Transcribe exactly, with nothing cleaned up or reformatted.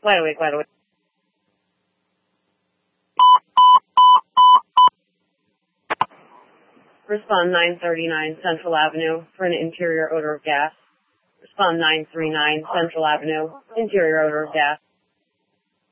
Wide awake, wide awake. Respond nine thirty-nine Central Avenue for an interior odor of gas. Respond nine three nine Central Avenue, interior odor of gas.